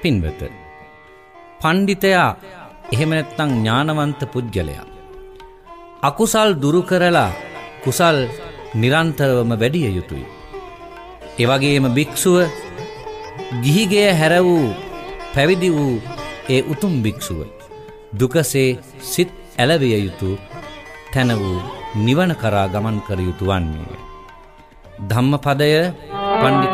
පින්වත, පණ්ඩිතයා එහෙම නැත්නම් ඥානවන්ත පුජ්‍යලයා අකුසල් දුරු කරලා කුසල් නිරන්තරවම වැඩිය යුතුයි. ඒ වගේම භික්ෂුව ගිහිගේ හැර වූ පැවිදි වූ ඒ උතුම් භික්ෂුව දුකසේ සිත් ඇලවිය යුතු තැන වූ නිවන කරා ගමන් කර යුතු වන්නේ. ධම්මපදය පණ්ඩිත